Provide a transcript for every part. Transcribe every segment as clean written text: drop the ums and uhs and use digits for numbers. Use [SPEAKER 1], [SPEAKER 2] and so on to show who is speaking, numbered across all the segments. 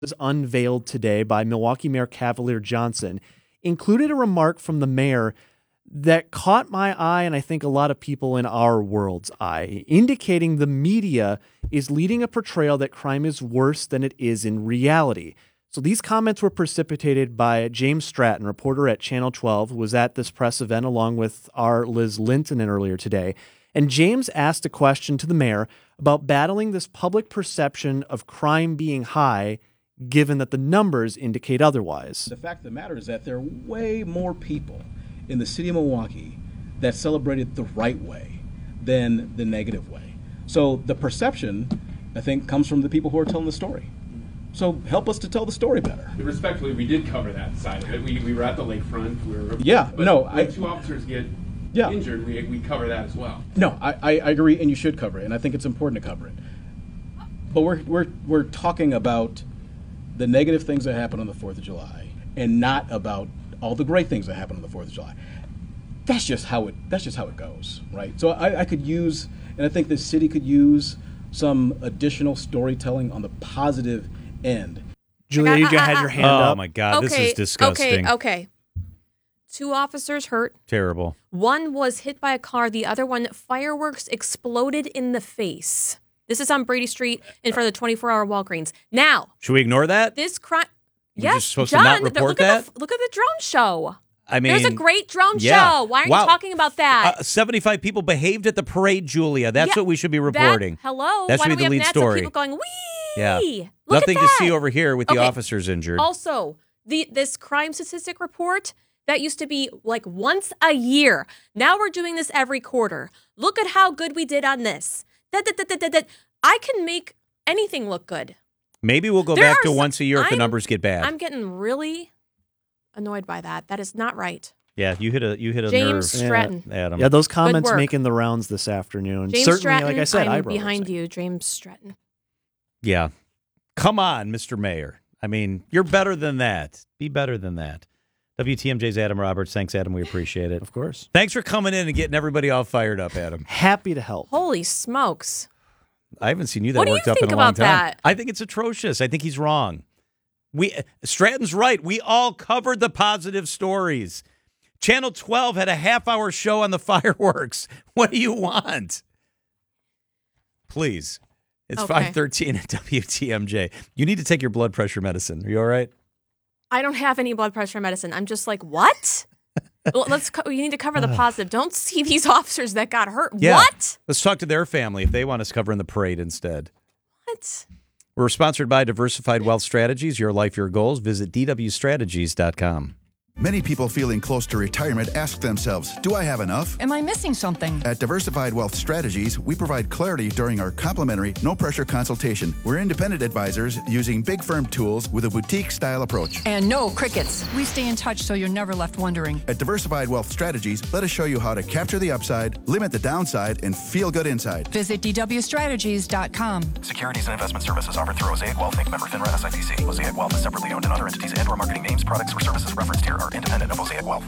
[SPEAKER 1] was unveiled today by Milwaukee Mayor Cavalier Johnson included a remark from the mayor that caught my eye and I think a lot of people in our world's eye, indicating the media is leading a portrayal that crime is worse than it is in reality. So these comments were precipitated by James Stratton, reporter at Channel 12, who was at this press event along with our Liz Linton earlier today. And James asked a question to the mayor about battling this public perception of crime being high, given that the numbers indicate otherwise.
[SPEAKER 2] The fact of the matter is that there are way more people in the city of Milwaukee that celebrated the right way than the negative way. So the perception, I think, comes from the people who are telling the story. So help us to tell the story better.
[SPEAKER 3] Respectfully, we did cover that side of it. We were at the lakefront.
[SPEAKER 2] When
[SPEAKER 3] two officers get injured, we cover that as well.
[SPEAKER 2] No, I agree, and you should cover it, and I think it's important to cover it. But we're talking about the negative things that happen on the 4th of July, and not about all the great things that happen on the 4th of July. That's just how it goes, right? So I could use, and I think the city could use, some additional storytelling on the positive end.
[SPEAKER 1] Julia, you had your hand up.
[SPEAKER 4] Oh my God, this is disgusting.
[SPEAKER 5] Okay. 2 officers hurt.
[SPEAKER 4] Terrible.
[SPEAKER 5] One was hit by a car. The other one, fireworks exploded in the face. This is on Brady Street in front of the 24-hour Walgreens. Now,
[SPEAKER 4] should we ignore that?
[SPEAKER 5] This crime.
[SPEAKER 4] You're
[SPEAKER 5] Yes,
[SPEAKER 4] just supposed
[SPEAKER 5] John.
[SPEAKER 4] to not report that?
[SPEAKER 5] Look at the drone show.
[SPEAKER 4] I mean,
[SPEAKER 5] there's a great drone show. Why aren't you talking about that?
[SPEAKER 4] 75 people behaved at the parade, Julia. That's what we should be reporting.
[SPEAKER 5] Hello.
[SPEAKER 4] That should
[SPEAKER 5] Why
[SPEAKER 4] be
[SPEAKER 5] do
[SPEAKER 4] the
[SPEAKER 5] we
[SPEAKER 4] lead
[SPEAKER 5] have
[SPEAKER 4] story.
[SPEAKER 5] People going, wee.
[SPEAKER 4] Yeah.
[SPEAKER 5] Look
[SPEAKER 4] Nothing
[SPEAKER 5] at
[SPEAKER 4] to
[SPEAKER 5] that.
[SPEAKER 4] see over here with the officers injured.
[SPEAKER 5] Also, this crime statistic report that used to be like once a year. Now we're doing this every quarter. Look at how good we did on this. I can make anything look good.
[SPEAKER 4] Maybe we'll go back to once a year if the numbers get bad.
[SPEAKER 5] I'm getting really annoyed by that. That is not right.
[SPEAKER 4] Yeah, you hit a
[SPEAKER 5] James
[SPEAKER 4] nerve,
[SPEAKER 5] Stratton.
[SPEAKER 4] Adam.
[SPEAKER 1] Yeah, those comments making the rounds this afternoon.
[SPEAKER 5] James
[SPEAKER 1] Certainly,
[SPEAKER 5] Stratton,
[SPEAKER 1] like I said,
[SPEAKER 5] I'm behind you, James Stratton.
[SPEAKER 4] Yeah. Come on, Mr. Mayor. I mean, you're better than that. Be better than that. WTMJ's Adam Roberts. Thanks, Adam. We appreciate it.
[SPEAKER 1] Of course.
[SPEAKER 4] Thanks for coming in and getting everybody all fired up, Adam.
[SPEAKER 1] Happy to help.
[SPEAKER 5] Holy smokes.
[SPEAKER 4] I haven't seen you that
[SPEAKER 5] What do you
[SPEAKER 4] worked up
[SPEAKER 5] think
[SPEAKER 4] in a long
[SPEAKER 5] about
[SPEAKER 4] time.
[SPEAKER 5] that?
[SPEAKER 4] I think it's atrocious. I think he's wrong. Stratton's right. We all covered the positive stories. Channel 12 had a half-hour show on the fireworks. What do you want? Please. It's 5:13 at WTMJ. You need to take your blood pressure medicine. Are you all right?
[SPEAKER 5] I don't have any blood pressure medicine. I'm just like, what? Well, you need to cover the positive. Don't see these officers that got hurt.
[SPEAKER 4] Yeah.
[SPEAKER 5] What?
[SPEAKER 4] Let's talk to their family if they want us covering the parade instead.
[SPEAKER 5] What?
[SPEAKER 4] We're sponsored by Diversified Wealth Strategies. Your life, your goals. Visit dwstrategies.com.
[SPEAKER 6] Many people feeling close to retirement ask themselves, do I have enough?
[SPEAKER 7] Am I missing something?
[SPEAKER 6] At Diversified Wealth Strategies, we provide clarity during our complimentary, no-pressure consultation. We're independent advisors using big firm tools with a boutique-style approach.
[SPEAKER 7] And no crickets. We stay in touch so you're never left wondering.
[SPEAKER 6] At Diversified Wealth Strategies, let us show you how to capture the upside, limit the downside, and feel good inside.
[SPEAKER 7] Visit dwstrategies.com.
[SPEAKER 8] Securities and investment services offered through Mosaic Wealth Inc. Member FINRA SIPC. Mosaic Wealth is separately owned, and other entities and/or marketing names, products, or services referenced here are independent of Mosaic Wealth.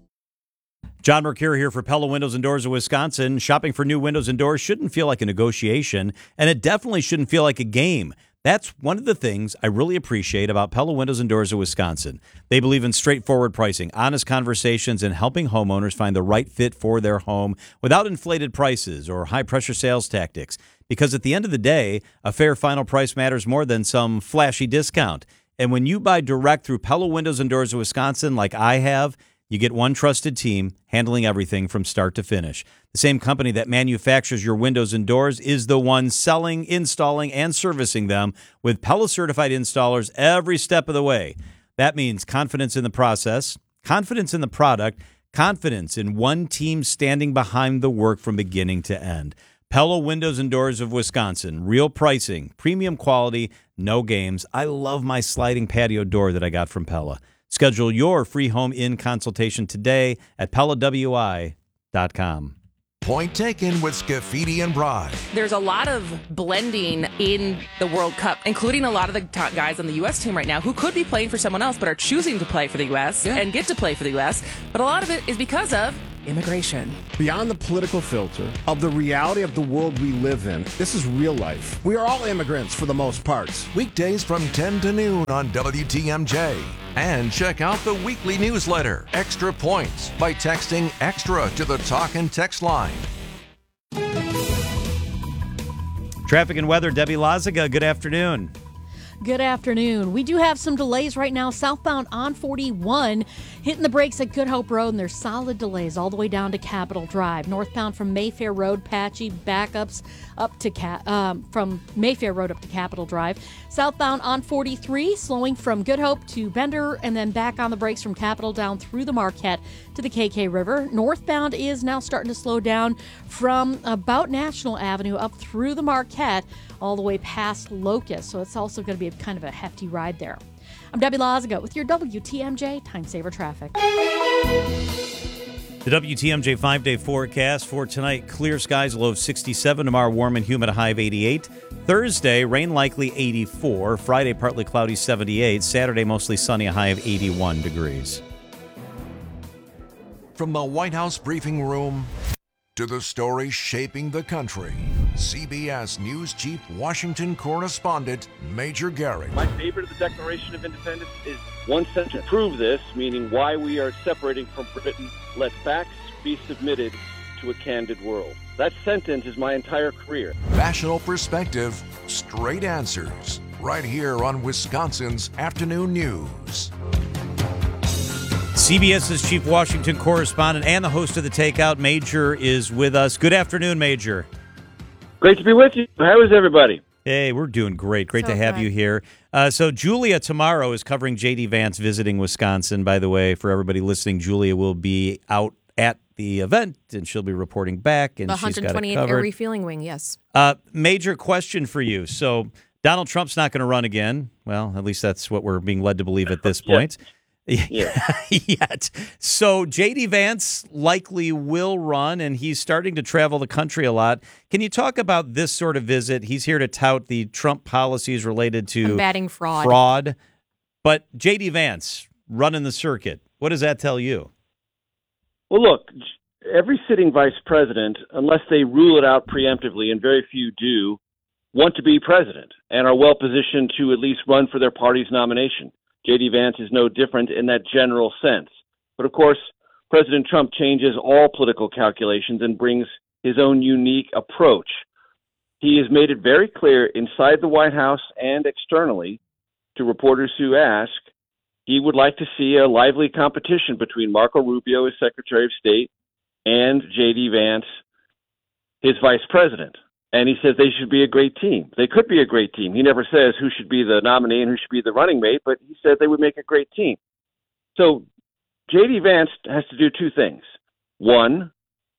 [SPEAKER 4] John Mercure here for Pella Windows and Doors of Wisconsin. Shopping for new windows and doors shouldn't feel like a negotiation, and it definitely shouldn't feel like a game. That's one of the things I really appreciate about Pella Windows and Doors of Wisconsin. They believe in straightforward pricing, honest conversations, and helping homeowners find the right fit for their home without inflated prices or high-pressure sales tactics. Because at the end of the day, a fair final price matters more than some flashy discount. And when you buy direct through Pella Windows and Doors of Wisconsin, like I have, you get one trusted team handling everything from start to finish. The same company that manufactures your windows and doors is the one selling, installing, and servicing them with Pella-certified installers every step of the way. That means confidence in the process, confidence in the product, confidence in one team standing behind the work from beginning to end. Pella Windows and Doors of Wisconsin. Real pricing, premium quality, no games. I love my sliding patio door that I got from Pella. Schedule your free home-in consultation today at PellaWI.com.
[SPEAKER 9] Point taken with Scafidi and Bry.
[SPEAKER 10] There's a lot of blending in the World Cup, including a lot of the top guys on the U.S. team right now who could be playing for someone else but are choosing to play for the U.S. and get to play for the U.S. But a lot of it is because of immigration.
[SPEAKER 11] Beyond the political filter of the reality of the world we live in, this is real life. We are all immigrants for the most part.
[SPEAKER 9] Weekdays from 10 to noon on WTMJ. And check out the weekly newsletter, Extra Points, by texting EXTRA to the Talk and Text line.
[SPEAKER 4] Traffic and weather, Debbie Lazaga, good afternoon.
[SPEAKER 12] Good afternoon. We do have some delays right now southbound on 41, hitting the brakes at Good Hope Road, and there's solid delays all the way down to Capitol Drive. Northbound from Mayfair Road, patchy backups up to from Mayfair Road up to Capitol Drive. Southbound on 43, slowing from Good Hope to Bender, and then back on the brakes from Capitol down through the Marquette to the KK River. Northbound is now starting to slow down from about National Avenue up through the Marquette all the way past Locust. So it's also going to be kind of a hefty ride there. I'm Debbie Lazaga with your WTMJ Time Saver Traffic.
[SPEAKER 4] The WTMJ 5-day forecast for tonight, clear skies, low of 67. Tomorrow, warm and humid, a high of 88. Thursday, rain likely 84. Friday, partly cloudy, 78. Saturday, mostly sunny, a high of 81 degrees.
[SPEAKER 9] From the White House briefing room to the stories shaping the country, CBS News Chief Washington correspondent Major Garrett.
[SPEAKER 13] My favorite of the Declaration of Independence is one sentence. Prove this, meaning why we are separating from Britain. Let facts be submitted to a candid world. That sentence is my entire career.
[SPEAKER 9] National perspective, straight answers, right here on Wisconsin's Afternoon News.
[SPEAKER 4] CBS's Chief Washington correspondent and the host of The Takeout, Major, is with us. Good afternoon, Major.
[SPEAKER 13] Great to be with you. How is everybody?
[SPEAKER 4] Hey, we're doing great. Great to have you here. So Julia tomorrow is covering J.D. Vance visiting Wisconsin. By the way, for everybody listening, Julia will be out at the event, and she'll be reporting back. And
[SPEAKER 5] the
[SPEAKER 4] she's got it
[SPEAKER 5] 128th
[SPEAKER 4] covered.
[SPEAKER 5] Air Refueling Wing, yes.
[SPEAKER 4] Major question for you. So Donald Trump's not going to run again. Well, at least that's what we're being led to believe at this point. Yet. So J.D. Vance likely will run, and he's starting to travel the country a lot. Can you talk about this sort of visit? He's here to tout the Trump policies related to
[SPEAKER 5] combating fraud.
[SPEAKER 4] But J.D. Vance running the circuit, what does that tell you?
[SPEAKER 13] Well, look, every sitting vice president, unless they rule it out preemptively, and very few do, want to be president and are well positioned to at least run for their party's nomination. J.D. Vance is no different in that general sense. But of course, President Trump changes all political calculations and brings his own unique approach. He has made it very clear inside the White House and externally to reporters who ask, he would like to see a lively competition between Marco Rubio, his Secretary of State, and J.D. Vance, his vice president. And he says they should be a great team. They could be a great team. He never says who should be the nominee and who should be the running mate, but he said they would make a great team. So J.D. Vance has to do two things. One,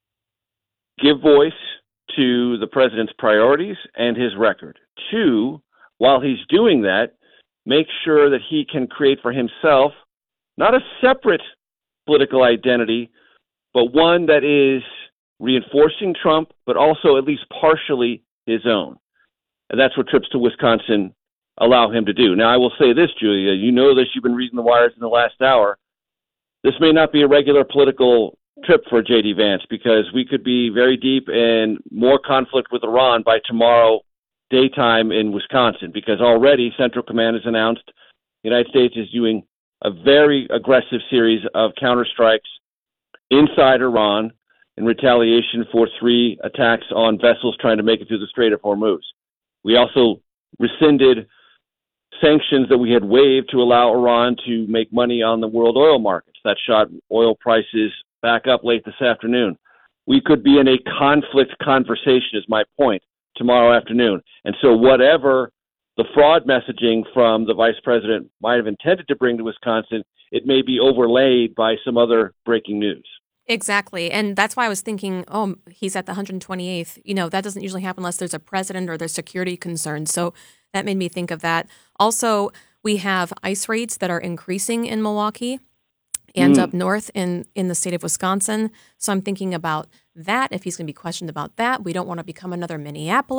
[SPEAKER 13] give voice to the president's priorities and his record. Two, while he's doing that, make sure that he can create for himself not a separate political identity, but one that is reinforcing Trump, but also at least partially his own. And that's what trips to Wisconsin allow him to do. Now, I will say this, Julia, you know this, you've been reading the wires in the last hour. This may not be a regular political trip for J.D. Vance because we could be very deep in more conflict with Iran by tomorrow daytime in Wisconsin, because already Central Command has announced the United States is doing a very aggressive series of counterstrikes inside Iran in retaliation for 3 attacks on vessels trying to make it through the Strait of Hormuz. We also rescinded sanctions that we had waived to allow Iran to make money on the world oil markets. That shot oil prices back up late this afternoon. We could be in a conflict conversation, is my point, tomorrow afternoon. And so whatever the fraud messaging from the vice president might have intended to bring to Wisconsin, it may be overlaid by some other breaking news.
[SPEAKER 5] Exactly. And that's why I was thinking, oh, he's at the 128th. You know, that doesn't usually happen unless there's a president or there's security concerns. So that made me think of that. Also, we have ice rates that are increasing in Milwaukee and up north in the state of Wisconsin. So I'm thinking about that. If he's going to be questioned about that, we don't want to become another Minneapolis.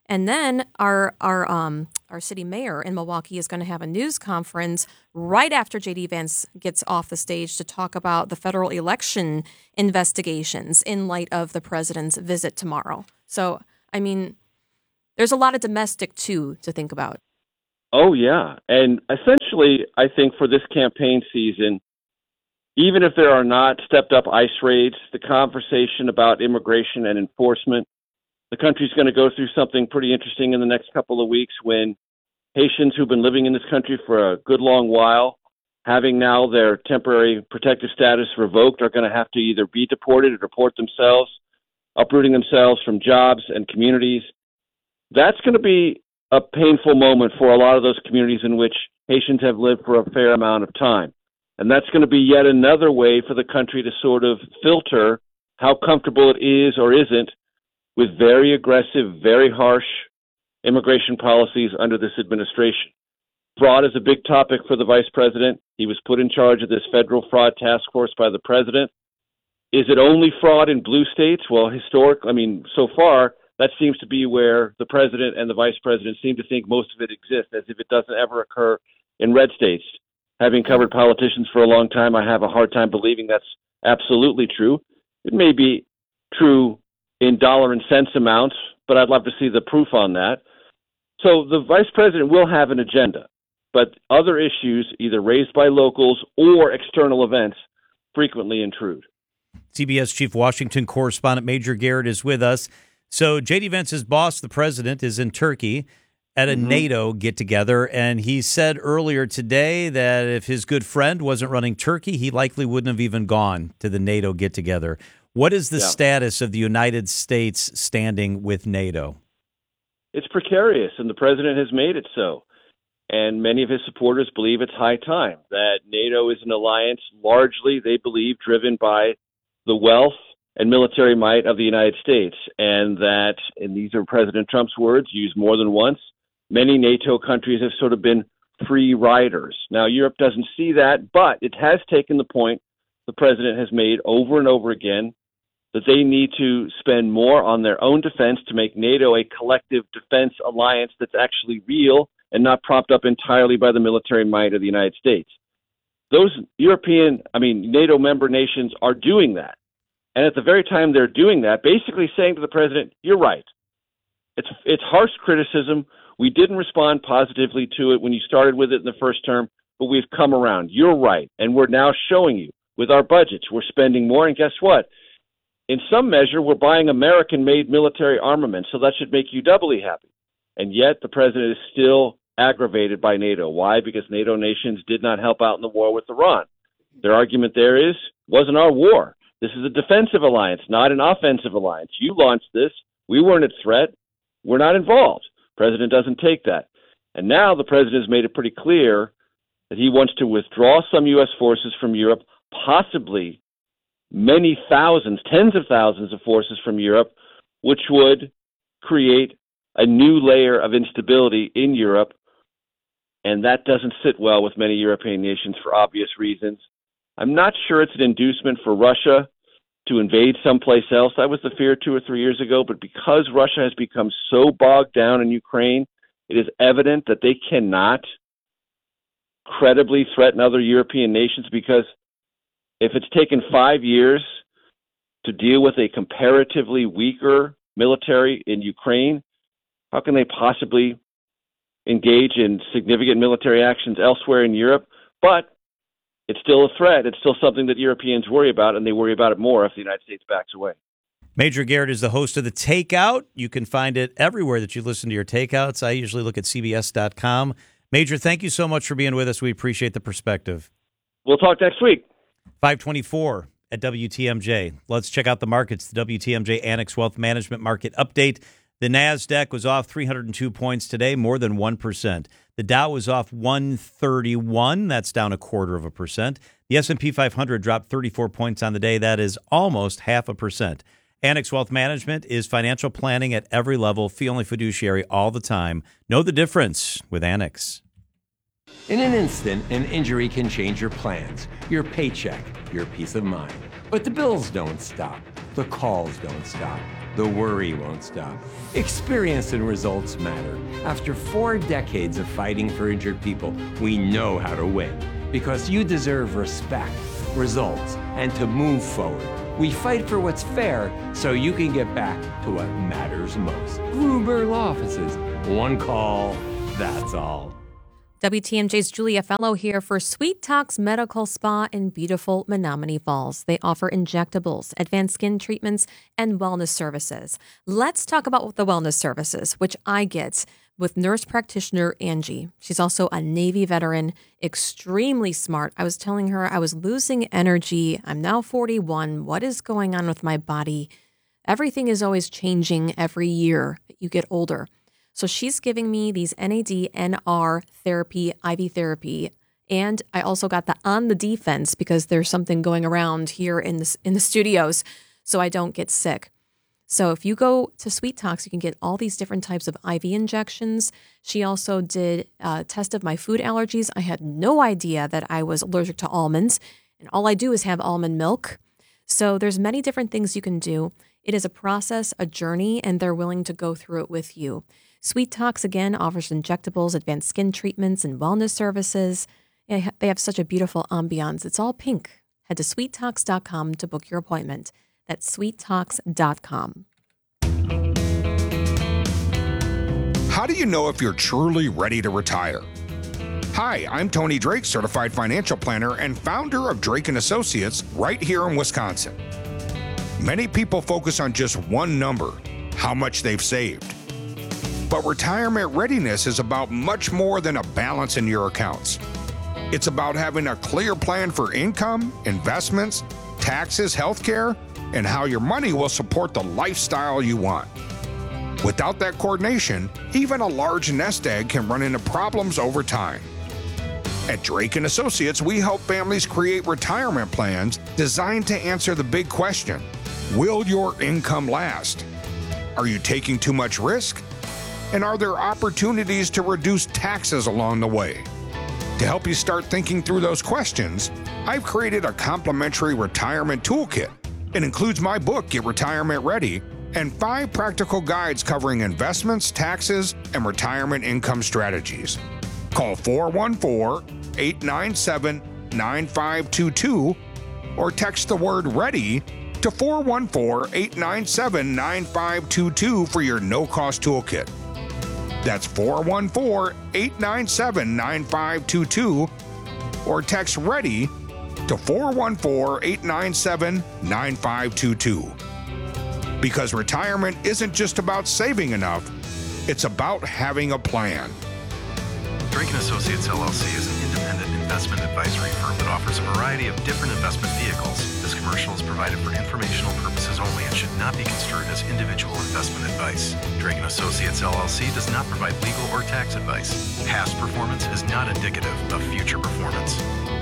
[SPEAKER 5] And then our city mayor in Milwaukee is going to have a news conference right after J.D. Vance gets off the stage to talk about the federal election investigations in light of the president's visit tomorrow. So, I mean, there's a lot of domestic, too, to think about.
[SPEAKER 13] Oh, yeah. And essentially, I think for this campaign season, even if there are not stepped-up ICE raids, the conversation about immigration and enforcement, the country's going to go through something pretty interesting in the next couple of weeks when Haitians who've been living in this country for a good long while, having now their temporary protective status revoked, are going to have to either be deported or deport themselves, uprooting themselves from jobs and communities. That's going to be a painful moment for a lot of those communities in which Haitians have lived for a fair amount of time. And that's going to be yet another way for the country to sort of filter how comfortable it is or isn't with very aggressive, very harsh immigration policies under this administration. Fraud is a big topic for the vice president. He was put in charge of this federal fraud task force by the president. Is it only fraud in blue states? Well, so far, that seems to be where the president and the vice president seem to think most of it exists, as if it doesn't ever occur in red states. Having covered politicians for a long time, I have a hard time believing that's absolutely true. It may be true in dollar and cents amounts, but I'd love to see the proof on that. So the vice president will have an agenda, but other issues, either raised by locals or external events, frequently intrude.
[SPEAKER 4] CBS Chief Washington Correspondent Major Garrett is with us. So J.D. Vance's boss, the president, is in Turkey at a NATO get-together, and he said earlier today that if his good friend wasn't running Turkey, he likely wouldn't have even gone to the NATO get-together. What is the status of the United States standing with NATO?
[SPEAKER 13] It's precarious, and the president has made it so. And many of his supporters believe it's high time that NATO is an alliance largely, they believe, driven by the wealth and military might of the United States. And that, and these are President Trump's words, used more than once, many NATO countries have sort of been free riders. Now, Europe doesn't see that, but it has taken the point the president has made over and over again that they need to spend more on their own defense to make NATO a collective defense alliance that's actually real and not propped up entirely by the military might of the United States. Those NATO member nations are doing that. And at the very time they're doing that, basically saying to the president, you're right. It's harsh criticism. We didn't respond positively to it when you started with it in the first term, but we've come around. You're right. And we're now showing you with our budgets, we're spending more. And guess what? In some measure, we're buying American-made military armament, so that should make you doubly happy. And yet the president is still aggravated by NATO. Why? Because NATO nations did not help out in the war with Iran. Their argument there is, it wasn't our war. This is a defensive alliance, not an offensive alliance. You launched this. We weren't at threat. We're not involved. The president doesn't take that. And now the president has made it pretty clear that he wants to withdraw some U.S. forces from Europe, possibly many thousands, tens of thousands of forces from Europe, which would create a new layer of instability in Europe. And that doesn't sit well with many European nations for obvious reasons. I'm not sure it's an inducement for Russia to invade someplace else. That was the fear 2 or 3 years ago. But because Russia has become so bogged down in Ukraine, it is evident that they cannot credibly threaten other European nations, because if it's taken 5 years to deal with a comparatively weaker military in Ukraine, how can they possibly engage in significant military actions elsewhere in Europe? But it's still a threat. It's still something that Europeans worry about, and they worry about it more if the United States backs away.
[SPEAKER 4] Major Garrett is the host of The Takeout. You can find it everywhere that you listen to your takeouts. I usually look at CBS.com. Major, thank you so much for being with us. We appreciate the perspective.
[SPEAKER 13] We'll talk next week.
[SPEAKER 4] 524 at WTMJ. Let's check out the markets. The WTMJ Annex Wealth Management Market Update. The NASDAQ was off 302 points today, more than 1%. The Dow was off 131. That's down 0.25%. The S&P 500 dropped 34 points on the day. That is almost 0.5%. Annex Wealth Management is financial planning at every level. Fee only fiduciary all the time. Know the difference with Annex.
[SPEAKER 14] In an instant, an injury can change your plans, your paycheck, your peace of mind. But the bills don't stop. The calls don't stop. The worry won't stop. Experience and results matter. After 4 decades of fighting for injured people, we know how to win. Because you deserve respect, results, and to move forward. We fight for what's fair so you can get back to what matters most. Gruber Law Offices. One call, that's all.
[SPEAKER 5] WTMJ's Julia Fellow here for Sweet Talks Medical Spa in beautiful Menominee Falls. They offer injectables, advanced skin treatments, and wellness services. Let's talk about the wellness services, which I get with nurse practitioner Angie. She's also a Navy veteran, extremely smart. I was telling her I was losing energy. I'm now 41. What is going on with my body? Everything is always changing every year that you get older. So she's giving me these NAD/NR therapy, IV therapy, and I also got the On the Defense because there's something going around here in the studios, so I don't get sick. So if you go to Sweet Talks, you can get all these different types of IV injections. She also did a test of my food allergies. I had no idea that I was allergic to almonds, and all I do is have almond milk. So there's many different things you can do. It is a process, a journey, and they're willing to go through it with you. Sweet Talks, again, offers injectables, advanced skin treatments, and wellness services. They have such a beautiful ambiance. It's all pink. Head to sweettalks.com to book your appointment. That's sweettalks.com.
[SPEAKER 15] How do you know if you're truly ready to retire? Hi, I'm Tony Drake, certified financial planner and founder of Drake & Associates right here in Wisconsin. Many people focus on just one number, how much they've saved. But retirement readiness is about much more than a balance in your accounts. It's about having a clear plan for income, investments, taxes, healthcare, and how your money will support the lifestyle you want. Without that coordination, even a large nest egg can run into problems over time. At Drake & Associates, we help families create retirement plans designed to answer the big question, will your income last? Are you taking too much risk? And are there opportunities to reduce taxes along the way? To help you start thinking through those questions, I've created a complimentary retirement toolkit. It includes my book, Get Retirement Ready, and 5 practical guides covering investments, taxes, and retirement income strategies. Call 414-897-9522 or text the word READY to 414-897-9522 for your no-cost toolkit. That's 414-897-9522 or text READY to 414-897-9522. Because retirement isn't just about saving enough, it's about having a plan.
[SPEAKER 8] Drake & Associates LLC is an independent investment advisory firm that offers a variety of different investment vehicles. This commercial is provided for informational purposes only and should not be construed as individual investment advice. Drake & Associates LLC does not provide legal or tax advice. Past performance is not indicative of future performance.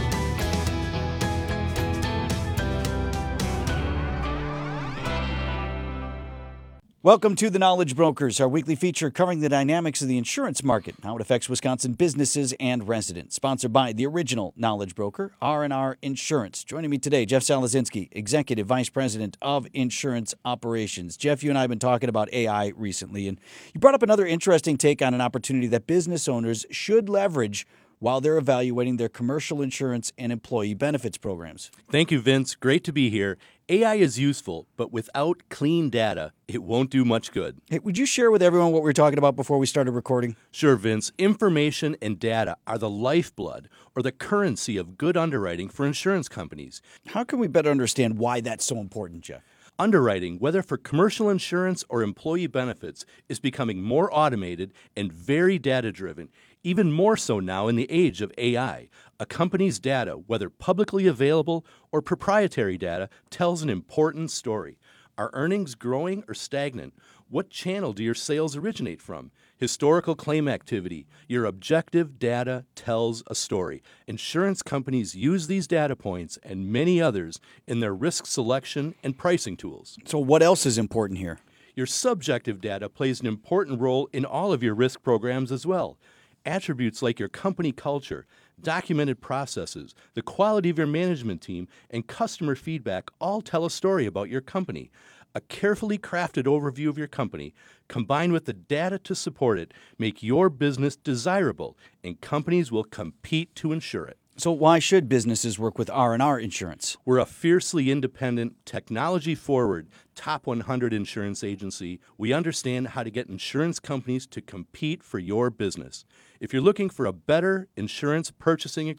[SPEAKER 16] Welcome to The Knowledge Brokers, our weekly feature covering the dynamics of the insurance market, how it affects Wisconsin businesses and residents. Sponsored by the original Knowledge Broker, R&R Insurance. Joining me today, Jeff Salazinski, Executive Vice President of Insurance Operations. Jeff, you and I have been talking about AI recently, and you brought up another interesting take on an opportunity that business owners should leverage while they're evaluating their commercial insurance and employee benefits programs.
[SPEAKER 17] Thank you, Vince. Great to be here. AI is useful, but without clean data, it won't do much good.
[SPEAKER 16] Hey, would you share with everyone what we were talking about before we started recording?
[SPEAKER 17] Sure, Vince. Information and data are the lifeblood or the currency of good underwriting for insurance companies.
[SPEAKER 16] How can we better understand why that's so important, Jeff?
[SPEAKER 17] Underwriting, whether for commercial insurance or employee benefits, is becoming more automated and very data-driven, even more so now in the age of AI. A company's data, whether publicly available or proprietary data, tells an important story. Are earnings growing or stagnant? What channel do your sales originate from? Historical claim activity. Your objective data tells a story. Insurance companies use these data points and many others in their risk selection and pricing tools.
[SPEAKER 16] So what else is important here?
[SPEAKER 17] Your subjective data plays an important role in all of your risk programs as well. Attributes like your company culture, Documented processes, the quality of your management team, and customer feedback all tell a story about your company. A carefully crafted overview of your company, combined with the data to support it, make your business desirable, and companies will compete to ensure it.
[SPEAKER 16] So why should businesses work with R&R Insurance?
[SPEAKER 17] We're a fiercely independent, technology-forward, top 100 insurance agency. We understand how to get insurance companies to compete for your business. If you're looking for a better insurance purchasing experience,